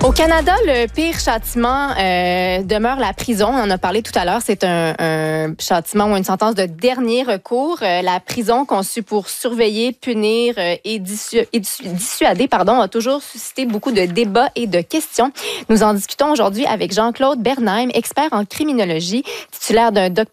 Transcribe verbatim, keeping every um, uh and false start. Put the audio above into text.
Au Canada, le pire châtiment euh, demeure la prison. On en a parlé tout à l'heure. C'est un, un châtiment ou une sentence de dernier recours. Euh, la prison, conçue pour surveiller, punir euh, et, dissu- et dissu- dissuader, pardon, a toujours suscité beaucoup de débats et de questions. Nous en discutons aujourd'hui avec Jean-Claude Bernheim, expert en criminologie, titulaire d'un doctorat